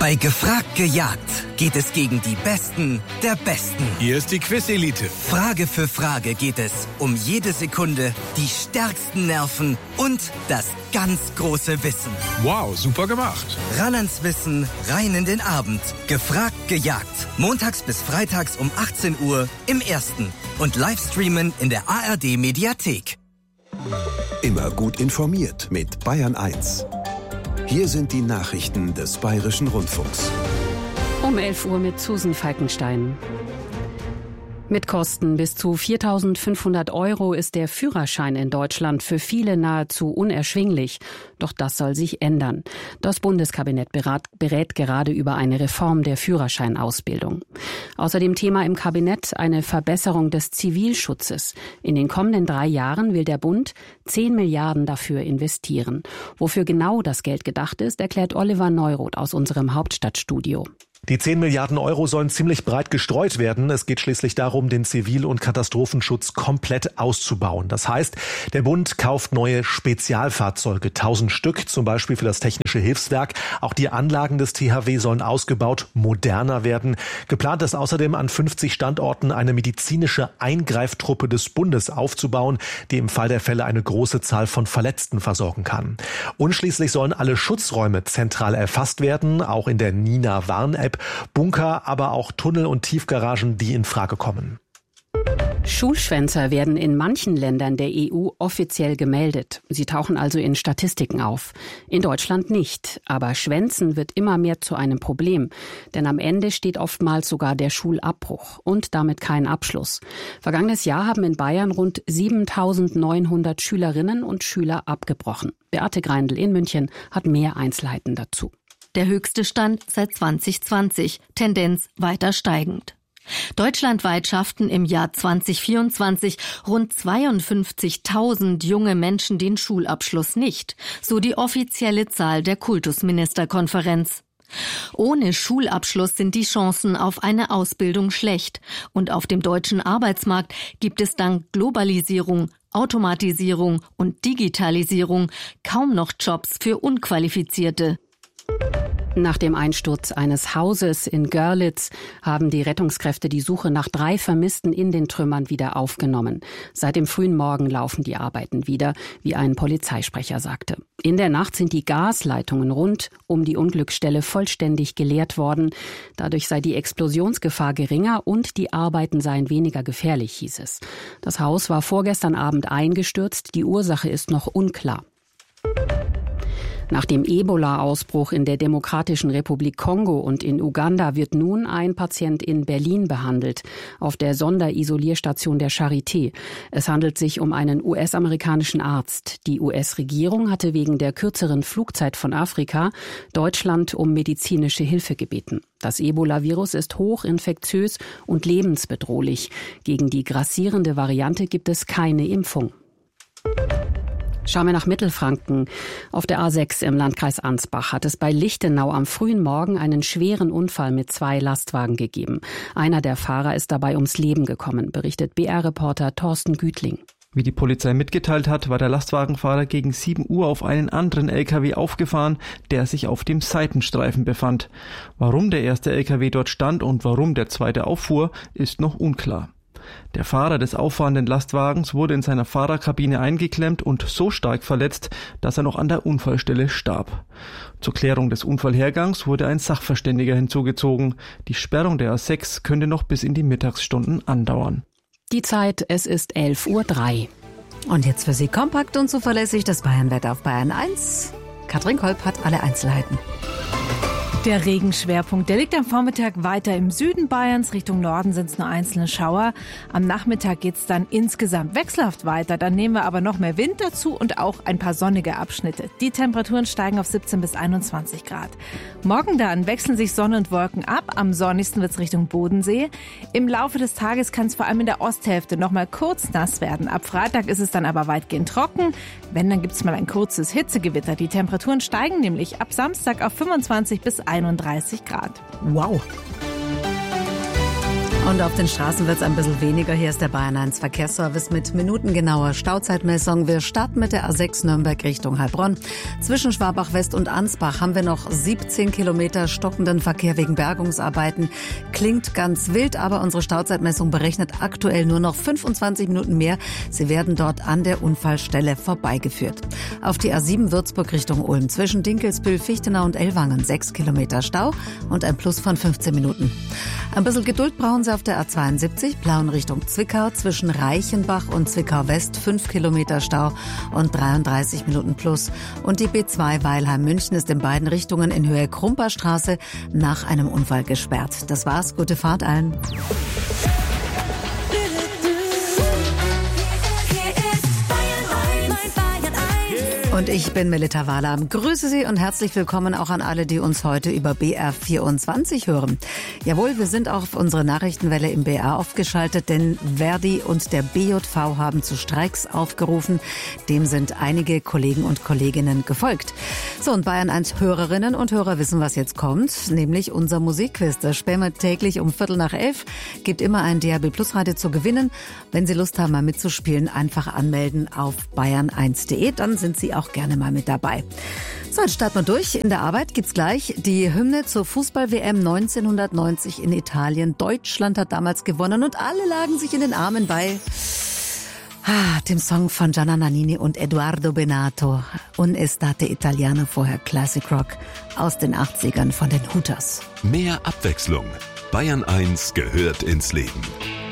Bei Gefragt gejagt geht es gegen die Besten der Besten. Hier ist die Quiz-Elite. Frage für Frage geht es um jede Sekunde, die stärksten Nerven und das ganz große Wissen. Wow, super gemacht. Ran ans Wissen, rein in den Abend. Gefragt gejagt. Montags bis freitags um 18 Uhr im Ersten. Und Livestreamen in der ARD-Mediathek. Immer gut informiert mit Bayern 1. Hier sind die Nachrichten des Bayerischen Rundfunks. Um 11 Uhr mit Susan Falkenstein. Mit Kosten bis zu 4.500 € ist der Führerschein in Deutschland für viele nahezu unerschwinglich. Doch das soll sich ändern. Das Bundeskabinett berät gerade über eine Reform der Führerscheinausbildung. Außerdem Thema im Kabinett eine Verbesserung des Zivilschutzes. In den kommenden 3 Jahren will der Bund 10 Milliarden dafür investieren. Wofür genau das Geld gedacht ist, erklärt Oliver Neuroth aus unserem Hauptstadtstudio. Die 10 Milliarden € sollen ziemlich breit gestreut werden. Es geht schließlich darum, den Zivil- und Katastrophenschutz komplett auszubauen. Das heißt, der Bund kauft neue Spezialfahrzeuge, 1000 Stück, zum Beispiel für das Technische Hilfswerk. Auch die Anlagen des THW sollen ausgebaut, moderner werden. Geplant ist außerdem, an 50 Standorten eine medizinische Eingreiftruppe des Bundes aufzubauen, die im Fall der Fälle eine große Zahl von Verletzten versorgen kann. Und schließlich sollen alle Schutzräume zentral erfasst werden, auch in der Nina-Warn-App. Bunker, aber auch Tunnel und Tiefgaragen, die in Frage kommen. Schulschwänzer werden in manchen Ländern der EU offiziell gemeldet. Sie tauchen also in Statistiken auf. In Deutschland nicht. Aber Schwänzen wird immer mehr zu einem Problem. Denn am Ende steht oftmals sogar der Schulabbruch und damit kein Abschluss. Vergangenes Jahr haben in Bayern rund 7.900 Schülerinnen und Schüler abgebrochen. Beate Greindl in München hat mehr Einzelheiten dazu. Der höchste Stand seit 2020, Tendenz weiter steigend. Deutschlandweit schafften im Jahr 2024 rund 52.000 junge Menschen den Schulabschluss nicht, so die offizielle Zahl der Kultusministerkonferenz. Ohne Schulabschluss sind die Chancen auf eine Ausbildung schlecht und auf dem deutschen Arbeitsmarkt gibt es dank Globalisierung, Automatisierung und Digitalisierung kaum noch Jobs für Unqualifizierte. Nach dem Einsturz eines Hauses in Görlitz haben die Rettungskräfte die Suche nach 3 Vermissten in den Trümmern wieder aufgenommen. Seit dem frühen Morgen laufen die Arbeiten wieder, wie ein Polizeisprecher sagte. In der Nacht sind die Gasleitungen rund um die Unglücksstelle vollständig geleert worden. Dadurch sei die Explosionsgefahr geringer und die Arbeiten seien weniger gefährlich, hieß es. Das Haus war vorgestern Abend eingestürzt. Die Ursache ist noch unklar. Nach dem Ebola-Ausbruch in der Demokratischen Republik Kongo und in Uganda wird nun ein Patient in Berlin behandelt, auf der Sonderisolierstation der Charité. Es handelt sich um einen US-amerikanischen Arzt. Die US-Regierung hatte wegen der kürzeren Flugzeit von Afrika Deutschland um medizinische Hilfe gebeten. Das Ebola-Virus ist hochinfektiös und lebensbedrohlich. Gegen die grassierende Variante gibt es keine Impfung. Schauen wir nach Mittelfranken. Auf der A6 im Landkreis Ansbach hat es bei Lichtenau am frühen Morgen einen schweren Unfall mit 2 Lastwagen gegeben. Einer der Fahrer ist dabei ums Leben gekommen, berichtet BR-Reporter Thorsten Gütling. Wie die Polizei mitgeteilt hat, war der Lastwagenfahrer gegen 7 Uhr auf einen anderen LKW aufgefahren, der sich auf dem Seitenstreifen befand. Warum der erste LKW dort stand und warum der zweite auffuhr, ist noch unklar. Der Fahrer des auffahrenden Lastwagens wurde in seiner Fahrerkabine eingeklemmt und so stark verletzt, dass er noch an der Unfallstelle starb. Zur Klärung des Unfallhergangs wurde ein Sachverständiger hinzugezogen. Die Sperrung der A6 könnte noch bis in die Mittagsstunden andauern. Die Zeit, es ist 11:03 Uhr. Und jetzt für Sie kompakt und zuverlässig das Bayernwetter auf Bayern 1. Katrin Kolb hat alle Einzelheiten. Der Regenschwerpunkt, der liegt am Vormittag weiter im Süden Bayerns. Richtung Norden sind es nur einzelne Schauer. Am Nachmittag geht es dann insgesamt wechselhaft weiter. Dann nehmen wir aber noch mehr Wind dazu und auch ein paar sonnige Abschnitte. Die Temperaturen steigen auf 17 bis 21 Grad. Morgen dann wechseln sich Sonne und Wolken ab. Am sonnigsten wird es Richtung Bodensee. Im Laufe des Tages kann es vor allem in der Osthälfte noch mal kurz nass werden. Ab Freitag ist es dann aber weitgehend trocken. Wenn, dann gibt es mal ein kurzes Hitzegewitter. Die Temperaturen steigen nämlich ab Samstag auf 25 bis 31 Grad. Wow. Und auf den Straßen wird es ein bisschen weniger. Hier ist der Bayern 1 Verkehrsservice mit minutengenauer Stauzeitmessung. Wir starten mit der A6 Nürnberg Richtung Heilbronn. Zwischen Schwabach West und Ansbach haben wir noch 17 Kilometer stockenden Verkehr wegen Bergungsarbeiten. Klingt ganz wild, aber unsere Stauzeitmessung berechnet aktuell nur noch 25 Minuten mehr. Sie werden dort an der Unfallstelle vorbeigeführt. Auf die A7 Würzburg Richtung Ulm. Zwischen Dinkelsbühl, Fichtenau und Ellwangen 6 Kilometer Stau und ein Plus von 15 Minuten. Ein bisschen Geduld brauchen Sie auf der A72, Plauen Richtung Zwickau, zwischen Reichenbach und Zwickau West 5 Kilometer Stau und 33 Minuten plus. Und die B2 Weilheim-München ist in beiden Richtungen in Höhe Krumperstraße nach einem Unfall gesperrt. Das war's, gute Fahrt allen. Und ich bin Melita Wahlam. Grüße Sie und herzlich willkommen auch an alle, die uns heute über BR24 hören. Jawohl, wir sind auch auf unsere Nachrichtenwelle im BR aufgeschaltet, denn Verdi und der BJV haben zu Streiks aufgerufen. Dem sind einige Kollegen und Kolleginnen gefolgt. So, und Bayern 1 Hörerinnen und Hörer wissen, was jetzt kommt, nämlich unser Musikquiz. Das spielen wir täglich um 11:15. Gibt immer ein DAB Plus Radio zu gewinnen. Wenn Sie Lust haben, mal mitzuspielen, einfach anmelden auf bayern1.de. Dann sind Sie auch gerne mal mit dabei. So, jetzt starten wir durch. In der Arbeit gibt's gleich die Hymne zur Fußball-WM 1990 in Italien. Deutschland hat damals gewonnen und alle lagen sich in den Armen bei dem Song von Gianna Nannini und Edoardo Bennato. Un'estate italiana, vorher Classic Rock aus den 80ern von den Hooters. Mehr Abwechslung. Bayern 1 gehört ins Leben.